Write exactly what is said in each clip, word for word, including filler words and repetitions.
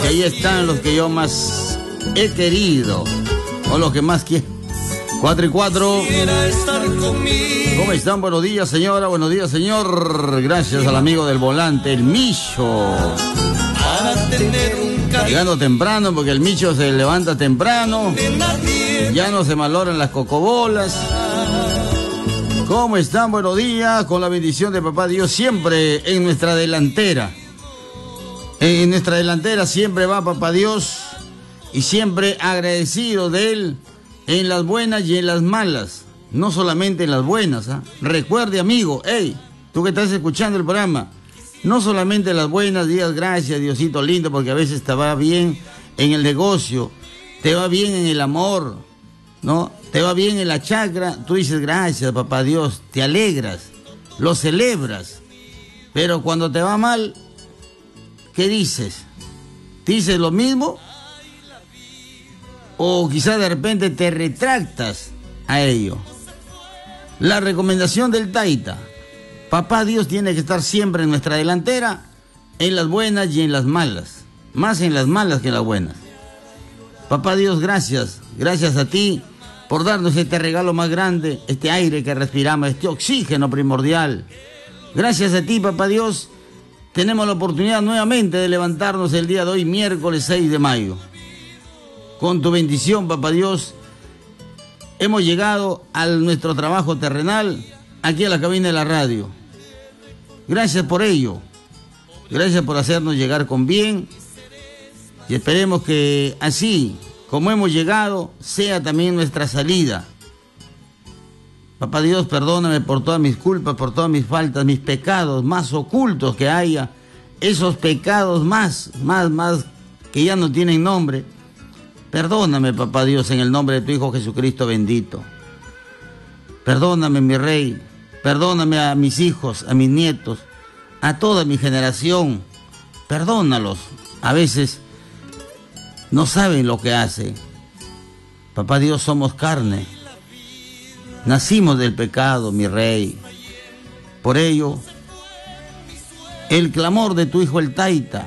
que ahí están los que yo más he querido, o los que más quiero. Cuatro y cuatro. ¿Cómo están? Buenos días, señora. Buenos días, señor. Gracias al amigo del volante, el Micho. Llegando temprano, porque el Micho se levanta temprano. Ya no se maloran las cocobolas. ¿Cómo están? Buenos días. Con la bendición de Papá Dios siempre en nuestra delantera. En nuestra delantera siempre va Papá Dios. Y siempre agradecido de Él en las buenas y en las malas. No solamente en las buenas. ¿eh? Recuerde, amigo, hey, tú que estás escuchando el programa, no solamente en las buenas, digas gracias, Diosito lindo, porque a veces te va bien en el negocio, te va bien en el amor, ¿no? Te va bien en la chacra, tú dices gracias, Papá Dios, te alegras, lo celebras. Pero cuando te va mal, ¿qué dices? ¿Dices lo mismo? O quizás de repente te retractas a ello. La recomendación del Taita: Papá Dios tiene que estar siempre en nuestra delantera, en las buenas y en las malas. Más en las malas que en las buenas. Papá Dios, gracias. Gracias a ti por darnos este regalo más grande, este aire que respiramos, este oxígeno primordial. Gracias a ti, Papá Dios, tenemos la oportunidad nuevamente de levantarnos el día de hoy, miércoles seis de mayo. Con tu bendición, Papá Dios, hemos llegado a nuestro trabajo terrenal, aquí a la cabina de la radio. Gracias por ello. Gracias por hacernos llegar con bien. Y esperemos que así como hemos llegado, sea también nuestra salida. Papá Dios, perdóname por todas mis culpas, por todas mis faltas, mis pecados más ocultos que haya. Esos pecados más, más, más que ya no tienen nombre. Perdóname, Papá Dios, en el nombre de tu Hijo Jesucristo bendito. Perdóname, mi Rey. Perdóname a mis hijos, a mis nietos, a toda mi generación. Perdónalos. A veces no saben lo que hacen. Papá Dios, somos carne. Nacimos del pecado, mi Rey. Por ello, el clamor de tu Hijo el Taita.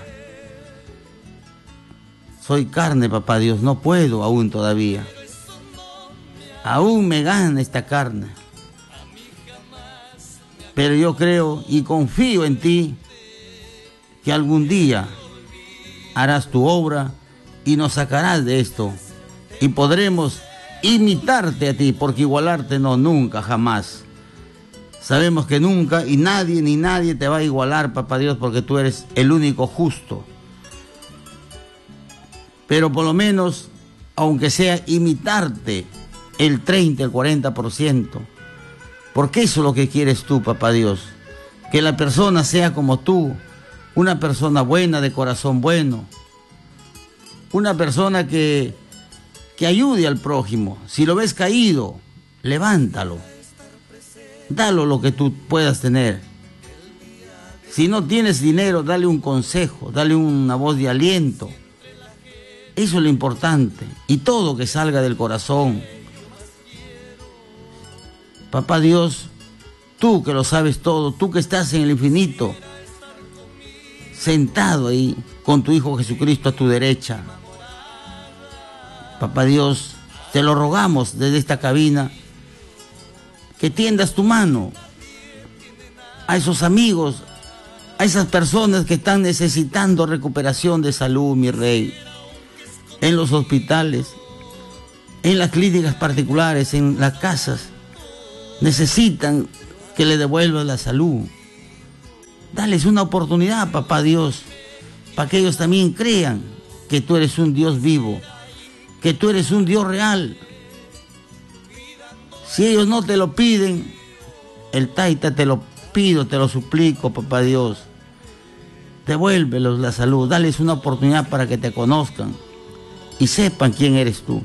Soy carne, Papá Dios, no puedo aún todavía. Aún me gana esta carne. Pero yo creo y confío en ti que algún día harás tu obra y nos sacarás de esto. Y podremos imitarte a ti, porque igualarte no, nunca, jamás. Sabemos que nunca y nadie ni nadie te va a igualar, Papá Dios, porque tú eres el único justo. Pero por lo menos, aunque sea imitarte el treinta, el cuarenta por ciento, porque eso es lo que quieres tú, Papá Dios, que la persona sea como tú, una persona buena, de corazón bueno, una persona que, que ayude al prójimo. Si lo ves caído, levántalo, dale lo que tú puedas tener. Si no tienes dinero, dale un consejo, dale una voz de aliento. Eso es lo importante. Y todo que salga del corazón. Papá Dios, tú que lo sabes todo, tú que estás en el infinito, sentado ahí con tu Hijo Jesucristo a tu derecha. Papá Dios, te lo rogamos desde esta cabina, que tiendas tu mano a esos amigos, a esas personas que están necesitando recuperación de salud, mi Rey. En los hospitales, en las clínicas particulares, en las casas, necesitan que le devuelvas la salud. Dales una oportunidad, Papá Dios, para que ellos también crean que tú eres un Dios vivo, que tú eres un Dios real. Si ellos no te lo piden, el Taita te lo pido, te lo suplico, Papá Dios. Devuélvelos la salud, dales una oportunidad para que te conozcan y sepan quién eres tú.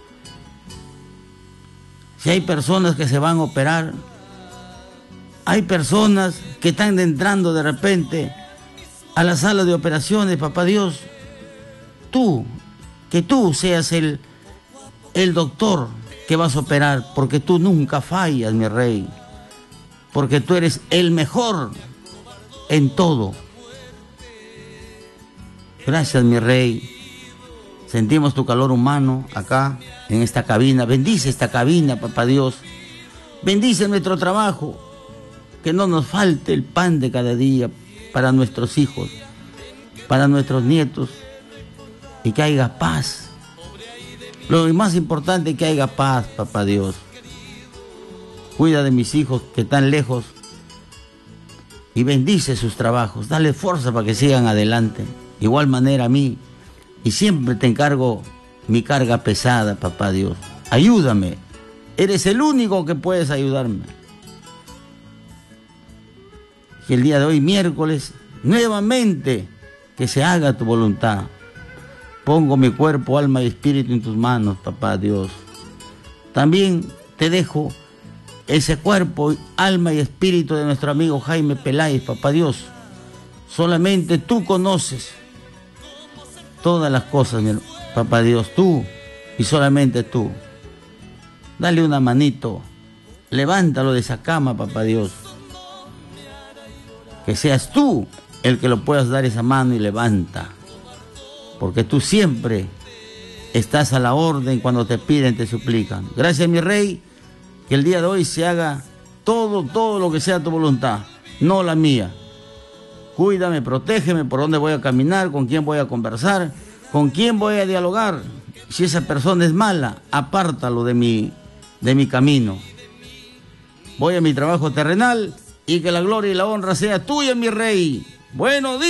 Si hay personas que se van a operar, hay personas que están entrando de repente a la sala de operaciones, Papá Dios, tú, que tú seas el, el doctor que vas a operar, porque tú nunca fallas, mi Rey, porque tú eres el mejor en todo. Gracias, mi rey. Sentimos tu calor humano acá, en esta cabina. Bendice esta cabina, papá Dios. Bendice nuestro trabajo. Que no nos falte el pan de cada día para nuestros hijos, para nuestros nietos. Y que haya paz. Lo más importante es que haya paz, papá Dios. Cuida de mis hijos que están lejos y bendice sus trabajos. Dale fuerza para que sigan adelante. Igual manera a mí. Y siempre te encargo mi carga pesada, papá Dios. Ayúdame. Eres el único que puedes ayudarme. Que el día de hoy, miércoles, nuevamente que se haga tu voluntad. Pongo mi cuerpo, alma y espíritu en tus manos, papá Dios. También te dejo ese cuerpo, alma y espíritu de nuestro amigo Jaime Peláez, papá Dios. Solamente tú conoces todas las cosas, mi papá Dios, tú y solamente tú. Dale una manito, levántalo de esa cama, papá Dios. Que seas tú el que lo puedas dar esa mano y levanta. Porque tú siempre estás a la orden cuando te piden, te suplican. Gracias, mi rey, que el día de hoy se haga todo, todo lo que sea tu voluntad, no la mía. Cuídame, protégeme, por dónde voy a caminar, con quién voy a conversar, con quién voy a dialogar. Si esa persona es mala, apártalo de mi, de mi camino. Voy a mi trabajo terrenal y que la gloria y la honra sea tuya, mi rey. Buenos días.